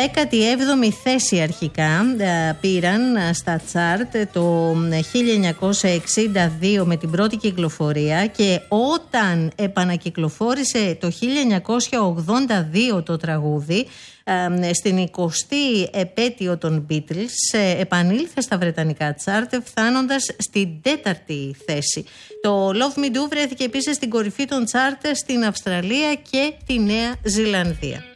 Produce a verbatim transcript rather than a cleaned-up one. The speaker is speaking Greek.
δέκατη έβδομη θέση αρχικά πήραν στα τσάρτ το χίλια εννιακόσια εξήντα δύο με την πρώτη κυκλοφορία, και όταν επανακυκλοφόρησε το χίλια εννιακόσια ογδόντα δύο το τραγούδι, στην εικοστή επέτειο των Beatles, επανήλθε στα βρετανικά τσάρτ, φτάνοντας στην τέταρτη θέση. Το Love Me Do βρέθηκε επίσης στην κορυφή των τσάρτ στην Αυστραλία και τη Νέα Ζηλανδία.